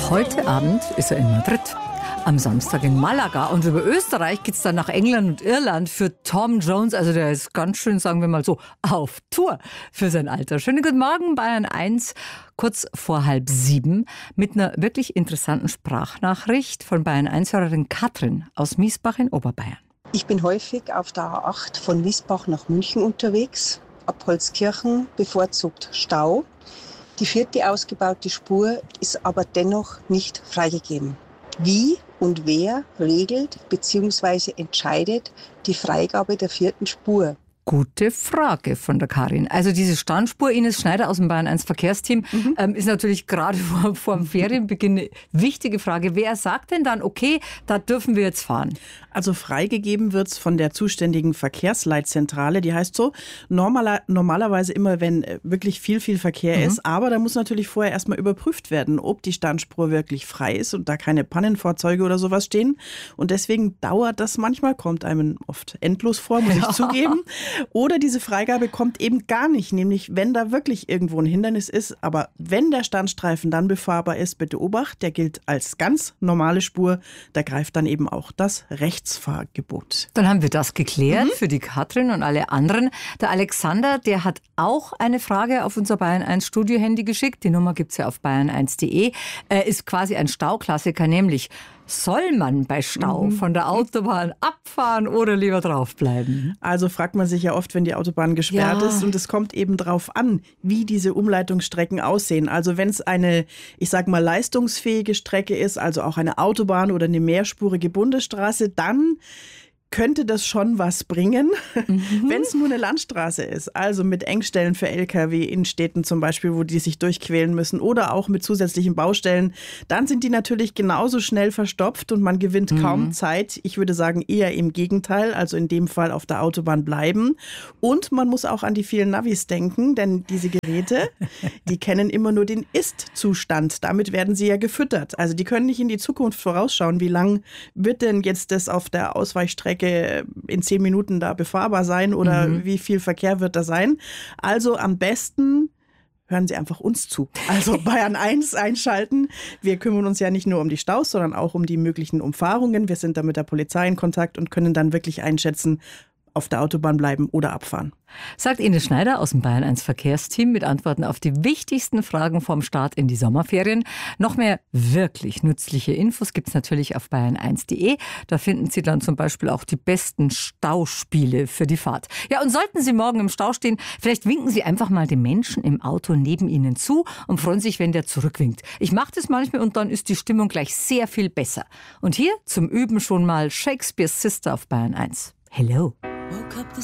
Heute Abend ist er in Madrid, am Samstag in Malaga und über Österreich geht's dann nach England und Irland für Tom Jones. Also der ist ganz schön, sagen wir mal so, auf Tour für sein Alter. Schönen guten Morgen, Bayern 1, kurz vor 6:30 mit einer wirklich interessanten Sprachnachricht von Bayern 1-Hörerin Katrin aus Miesbach in Oberbayern. Ich bin häufig auf der A8 von Miesbach nach München unterwegs. Ab Holzkirchen bevorzugt Stau. Die 4. ausgebaute Spur ist aber dennoch nicht freigegeben. Wie und wer regelt bzw. entscheidet die Freigabe der 4. Spur? Gute Frage von der Karin. Also diese Standspur, Ines Schneider aus dem Bayern 1 Verkehrsteam, ist natürlich gerade vor dem Ferienbeginn eine wichtige Frage. Wer sagt denn dann, okay, da dürfen wir jetzt fahren? Also freigegeben wird's von der zuständigen Verkehrsleitzentrale, die heißt so, normalerweise immer, wenn wirklich viel Verkehr ist, aber da muss natürlich vorher erstmal überprüft werden, ob die Standspur wirklich frei ist und da keine Pannenfahrzeuge oder sowas stehen. Und deswegen dauert das manchmal, kommt einem oft endlos vor, muss ich zugeben. Oder diese Freigabe kommt eben gar nicht, nämlich wenn da wirklich irgendwo ein Hindernis ist. Aber wenn der Standstreifen dann befahrbar ist, bitte Obacht, der gilt als ganz normale Spur. Da greift dann eben auch das Rechtsfahrgebot. Dann haben wir das geklärt für die Katrin und alle anderen. Der Alexander, der hat auch eine Frage auf unser Bayern 1 Studio-Handy geschickt. Die Nummer gibt's ja auf bayern1.de. Ist quasi ein Stauklassiker, nämlich: Soll man bei Stau von der Autobahn abfahren oder lieber draufbleiben? Also fragt man sich ja oft, wenn die Autobahn gesperrt ist. Und es kommt eben drauf an, wie diese Umleitungsstrecken aussehen. Also wenn es eine, ich sag mal, leistungsfähige Strecke ist, also auch eine Autobahn oder eine mehrspurige Bundesstraße, dann könnte das schon was bringen, wenn es nur eine Landstraße ist. Also mit Engstellen für Lkw in Städten zum Beispiel, wo die sich durchquälen müssen oder auch mit zusätzlichen Baustellen. Dann sind die natürlich genauso schnell verstopft und man gewinnt kaum Zeit. Ich würde sagen eher im Gegenteil, also in dem Fall auf der Autobahn bleiben. Und man muss auch an die vielen Navis denken, denn diese Geräte, die kennen immer nur den Ist-Zustand. Damit werden sie ja gefüttert. Also die können nicht in die Zukunft vorausschauen, wie lang wird denn jetzt das auf der Ausweichstrecke in 10 Minuten da befahrbar sein oder wie viel Verkehr wird da sein. Also am besten hören Sie einfach uns zu. Also Bayern 1 einschalten. Wir kümmern uns ja nicht nur um die Staus, sondern auch um die möglichen Umfahrungen. Wir sind da mit der Polizei in Kontakt und können dann wirklich einschätzen, auf der Autobahn bleiben oder abfahren. Sagt Ines Schneider aus dem Bayern 1 Verkehrsteam mit Antworten auf die wichtigsten Fragen vom Start in die Sommerferien. Noch mehr wirklich nützliche Infos gibt's natürlich auf bayern1.de. Da finden Sie dann zum Beispiel auch die besten Stauspiele für die Fahrt. Ja, und sollten Sie morgen im Stau stehen, vielleicht winken Sie einfach mal dem Menschen im Auto neben Ihnen zu und freuen sich, wenn der zurückwinkt. Ich mache das manchmal und dann ist die Stimmung gleich sehr viel besser. Und hier zum Üben schon mal Shakespeare's Sister auf Bayern 1. Hello. Woke up this